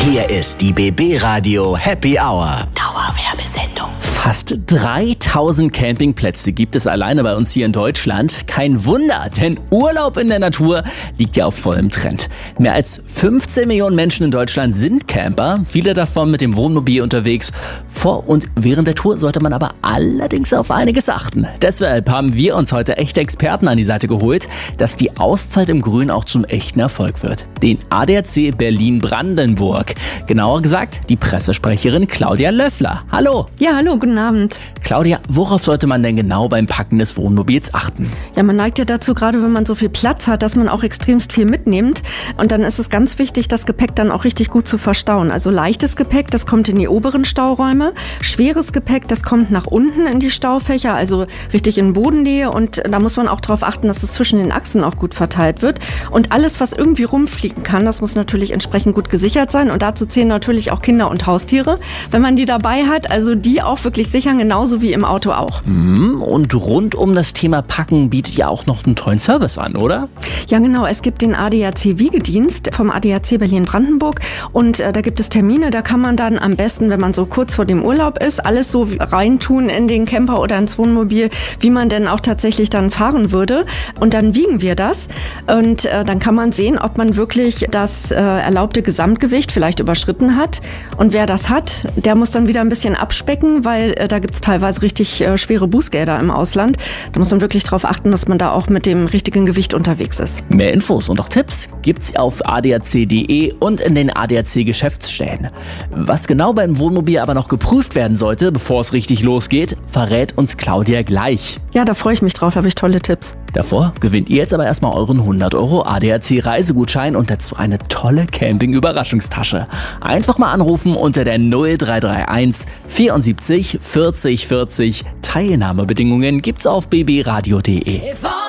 Hier ist die BB Radio Happy Hour. Dauerwerbesendung. Fast 3000 Campingplätze gibt es alleine bei uns hier in Deutschland. Kein Wunder, denn Urlaub in der Natur liegt ja auf vollem Trend. Mehr als 15 Millionen Menschen in Deutschland sind Camper, viele davon mit dem Wohnmobil unterwegs. Vor und während der Tour sollte man aber allerdings auf einiges achten. Deshalb haben wir uns heute echte Experten an die Seite geholt, dass die Auszeit im Grün auch zum echten Erfolg wird. Den ADAC Berlin-Brandenburg. Genauer gesagt, die Pressesprecherin Claudia Löffler. Hallo. Ja, hallo, guten Abend. Claudia, worauf sollte man denn genau beim Packen des Wohnmobils achten? Ja, man neigt ja dazu, gerade wenn man so viel Platz hat, dass man auch extremst viel mitnimmt. Und dann ist es ganz wichtig, das Gepäck dann auch richtig gut zu verstauen. Also leichtes Gepäck, das kommt in die oberen Stauräume. Schweres Gepäck, das kommt nach unten in die Staufächer, also richtig in Bodennähe. Und da muss man auch darauf achten, dass es zwischen den Achsen auch gut verteilt wird. Und alles, was irgendwie rumfliegen kann, das muss natürlich entsprechend gut gesichert sein. Und dazu zählen natürlich auch Kinder und Haustiere, wenn man die dabei hat. Also die auch wirklich sichern, genauso wie im Auto auch. Und rund um das Thema Packen bietet ihr auch noch einen tollen Service an, oder? Ja, genau. Es gibt den ADAC Wiegedienst vom ADAC Berlin-Brandenburg und da gibt es Termine, da kann man dann am besten, wenn man so kurz vor dem Urlaub ist, alles so reintun in den Camper oder ins Wohnmobil, wie man denn auch tatsächlich dann fahren würde. Und dann wiegen wir das und dann kann man sehen, ob man wirklich das erlaubte Gesamtgewicht vielleicht überschritten hat. Und wer das hat, der muss dann wieder ein bisschen abspecken, weil da gibt es teilweise richtig schwere Bußgelder im Ausland. Da muss man wirklich darauf achten, dass man da auch mit dem richtigen Gewicht unterwegs ist. Mehr Infos und auch Tipps gibt's auf adac.de und in den ADAC-Geschäftsstellen. Was genau beim Wohnmobil aber noch geprüft werden sollte, bevor es richtig losgeht, verrät uns Claudia gleich. Ja, da freue ich mich drauf, da habe ich tolle Tipps. Davor gewinnt ihr jetzt aber erstmal euren 100 € ADAC-Reisegutschein und dazu eine tolle Camping-Überraschungstasche. Einfach mal anrufen unter der 0331 74 40 40. Teilnahmebedingungen gibt's auf bbradio.de.